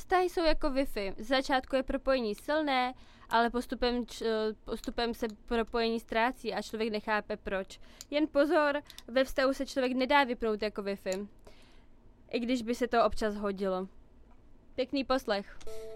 Vztahy jsou jako Wi-Fi. Z začátku je propojení silné, ale postupem se propojení ztrácí a člověk nechápe proč. Jen pozor, ve vztahu se člověk nedá vypnout jako Wi-Fi. I když by se to občas hodilo. Pěkný poslech.